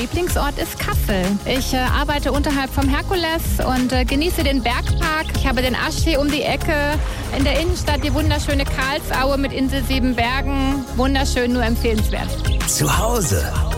Lieblingsort ist Kassel. Ich arbeite unterhalb vom Herkules und genieße den Bergpark. Ich habe den Aschsee um die Ecke. In der Innenstadt die wunderschöne Karlsaue mit Insel 7 Bergen. Wunderschön, nur empfehlenswert. Zu Hause